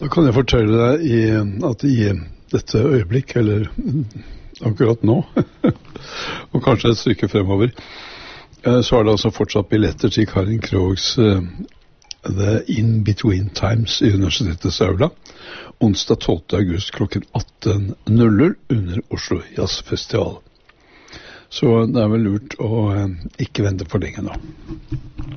Da kan jeg fortelle deg at i dette øyeblikk, eller akkurat nå, og kanskje et stykke fremover, så det altså fortsatt billetter til Karin Krogs The In-Between Times i Universitetets Aula, onsdag 12. august klokken 18:00 under Oslo Jazzfestival. Så det vel lurt å ikke vente for lenge nå.